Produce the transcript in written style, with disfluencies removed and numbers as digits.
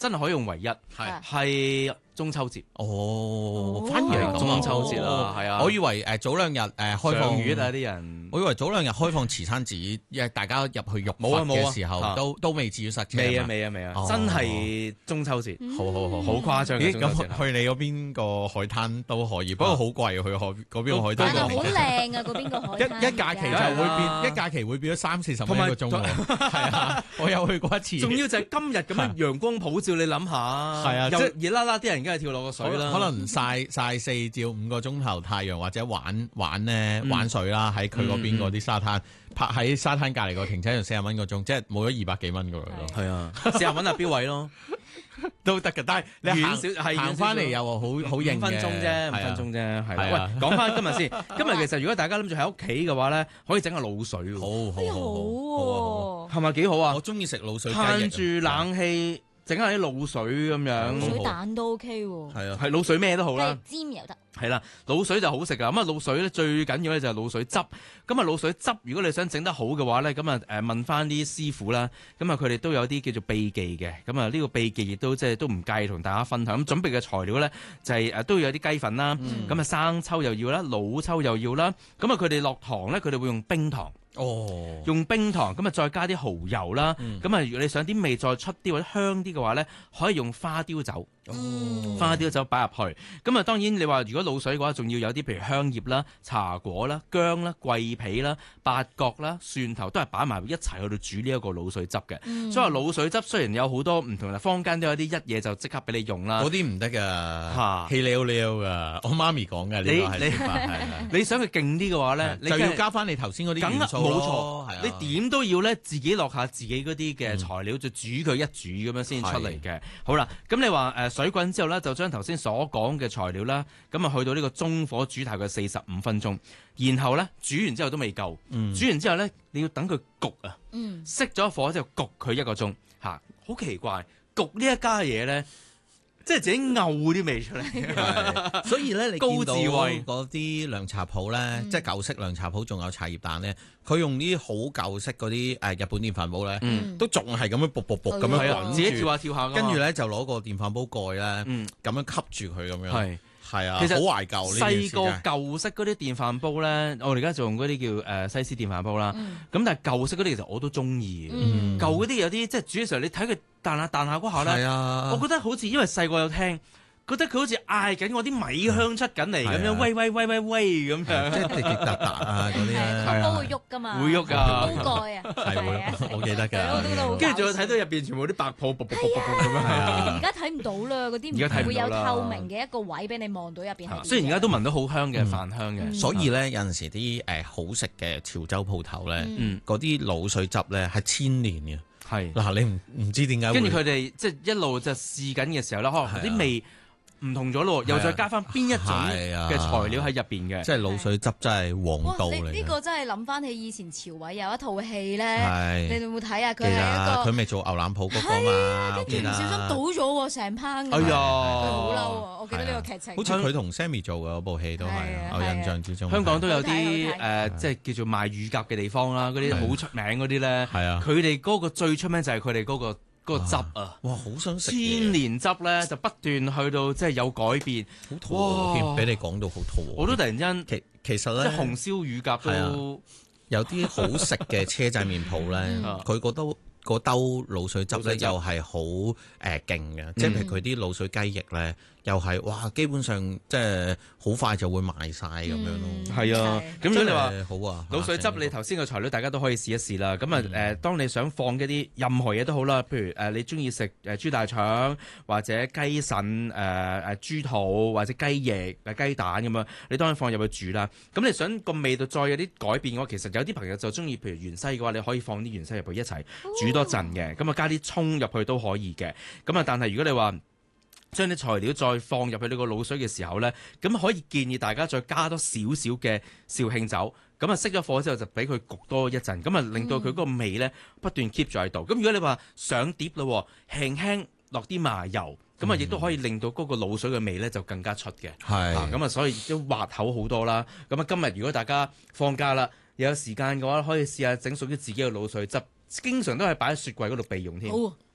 真係可以用唯一係中秋節。 反而係中秋節啦，係啊。 我以為早兩日開放月啊啲人， 我以為早兩日開放慈山寺，因為大家入去浴佛嘅時候都未至於塞車。 未啊，真係中秋節，好誇張嘅。 咁去你嗰邊個海灘都可以，不過好貴去嗰邊個海灘。 但係好靚啊！嗰邊個海灘一假期就會變，一假期會變咗30-40蚊一個鐘。係啊，我有去過一次。 仲要就係今日咁樣陽光普照，你諗下，係啊，又熱辣辣啲人梗係跳落個水啦。 可能曬4至5個鐘頭太陽，或者玩水啦，喺佢嗰邊嗰啲沙灘，拍喺沙灘隔離個停車場40蚊個鐘，即係冇咗200幾蚊噶咯。 係啊，40蚊啊標位咯， 都得嘅。但係你行翻嚟又好型嘅，5 分鐘啫，係啦。喂，講翻今日先，今日其實如果大家諗住喺屋企嘅話咧，可以整下滷水喎。 好， 係咪幾好啊？ 我中意食滷水雞翼。 攤住冷氣。整下啲滷水咁樣， 滷水蛋都 OK 喎。 係啊，係滷水咩都好啦， 煎又得。 係啦，滷水就好食噶。咁啊，滷水咧最緊要咧就係滷水汁。咁啊，滷水汁如果你想整得好嘅話咧，咁啊問翻啲師傅啦。咁啊，佢哋都有啲叫做秘技嘅。咁啊，呢個秘技亦都即係都唔介意同大家分享。咁準備嘅材料咧就係都要有啲雞粉啦。咁啊，生抽又要啦，老抽又要啦。咁啊，佢哋落糖咧，佢哋會用冰糖。用冰糖，咁啊再加啲蠔油啦。咁啊，如果你想啲味再出啲或者香啲嘅話咧，可以用花雕酒。花雕酒擺入去。咁啊，當然你話如果滷水嘅話，仲要有啲譬如香葉啦、茶果啦、薑啦、桂皮啦、八角啦、蒜頭都係擺埋一齊去到煮呢一個滷水汁嘅。所以話滷水汁雖然有好多唔同嘅，坊間都有啲一嘢就即刻俾你用啦。 嗰啲唔得㗎，氣溜溜㗎。我媽咪講嘅呢個係你想佢勁啲嘅話咧， 就要加翻你頭先嗰啲元素。 冇錯，你點都要咧自己落下自己嗰啲嘅材料，就煮佢一煮咁樣先出嚟嘅。好啦，咁你話水滾之後咧，就將頭先所講嘅材料啦，咁啊去到呢個中火煮大概45分鐘，然後咧煮完之後都未夠，煮完之後咧你要等佢焗啊，熄咗火之後焗佢1個鐘嚇，好奇怪，焗呢一家嘢咧。即係自己嘔啲味出嚟， 所以咧你見到高智慧嗰啲涼茶鋪咧，即係舊式涼茶鋪，仲有茶葉蛋咧，佢用啲好舊式嗰啲日本電飯煲咧，都仲係咁樣卜咁樣滾， 自己跳下跳下， 跟住咧就攞個電飯煲蓋咧，咁樣吸住佢咁樣。係啊， 其實好懷舊呢件事。細個舊式嗰啲電飯煲咧，我哋而家就用嗰啲叫西施電飯煲啦。咁但係舊式嗰啲其實我都中意。舊嗰啲有啲即係煮嘅時候，你睇佢彈下彈下嗰下咧，我覺得好似因為細個有聽。覺得佢好似嗌緊我啲米香出緊嚟咁樣，喂咁樣， 即係滴滴答答啊嗰啲咧， 都會喐噶嘛， 會喐噶， 煲蓋啊， 係我記得㗎。 跟住仲有睇到入邊全部啲白泡，咁樣係啊。 而家睇唔到啦，嗰啲會有透明嘅一個位俾你望到入邊。 雖然而家都聞到好香嘅飯香嘅， 所以咧有陣時啲好食嘅潮州鋪頭咧，嗰啲滷水汁咧係1000年嘅。係嗱，你唔知點解？ 跟住佢哋即係一路就試緊嘅時候咧，可能啲味唔同咗咯，又再加翻邊一種嘅材料喺入邊嘅， 即係滷水汁真係王道嚟。 呢個真係諗翻起以前朝偉有一套戲咧，你哋有冇睇啊？佢係一個佢咪做牛腩鋪嗰個嘛， 跟住唔小心倒咗喎成盤， 哎呀， 好嬲啊！我記得呢個劇情。 好似佢同 Sammy 做嘅嗰部戲都係，我印象之中。 香港都有啲即係叫做賣乳鴿嘅地方啦，嗰啲好出名嗰啲咧，佢哋嗰個最出名就係佢哋嗰個汁啊！ 哇，好想食 1000年汁咧，就不斷去到即係有改變， 好肚餓添，俾你講到好肚餓。 我都突然間其實咧， 即係紅燒乳鴿都有啲好食嘅車仔麵鋪咧，佢嗰兜滷水汁咧又係好勁嘅，即係譬如佢啲滷水雞翼咧，又係哇，基本上即係好快就會賣晒咁樣咯。 係啊，咁如果你話好啊， 滷水汁你頭先嘅材料大家都可以試一試啦。咁啊當你想放一啲任何嘢都好啦，譬如你中意食豬大腸或者雞腎豬肚或者雞翼雞蛋咁樣，你當然放入去煮啦。咁你想個味道再有啲改變嘅話，其實有啲朋友就中意譬如芫茜嘅話，你可以放啲芫茜入去一齊煮多陣嘅，咁啊加啲葱入去都可以嘅。咁啊，但係如果你話將啲材料再放入去呢個滷水嘅時候呢，咁可以建議大家再加多少少嘅紹興酒，咁啊熄咗火之後就俾佢焗多一陣，咁啊令到佢嗰個味呢不斷 keep 住喺度。咁如果你話上碟咯，輕輕落啲麻油，咁啊亦都可以令到嗰個滷水嘅味呢就更加出嘅。係，咁啊所以都滑口好多啦。咁啊今日如果大家放假啦，有時間嘅話，可以試下整屬於自己嘅滷水汁。經常都係擺喺雪櫃嗰度備用添。